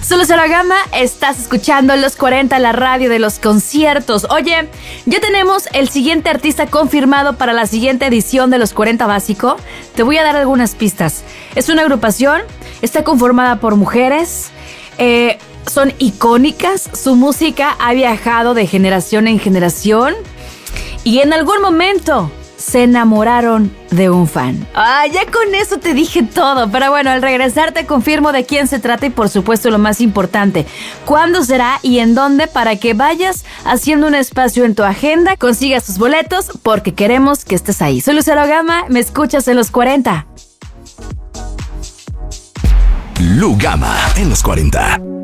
Solo Cero Gama, estás escuchando Los 40, la radio de los conciertos. Oye, ya tenemos el siguiente artista confirmado para la siguiente edición de Los 40 Básico. Te voy a dar algunas pistas. Es una agrupación, está conformada por mujeres, son icónicas, su música ha viajado de generación en generación y en algún momento se enamoraron de un fan. Ya con eso te dije todo, pero bueno, al regresar te confirmo de quién se trata y por supuesto lo más importante, cuándo será y en dónde para que vayas haciendo un espacio en tu agenda, consigas tus boletos porque queremos que estés ahí. Soy Lucero Gama, me escuchas en Los 40. Lu Gama en Los 40.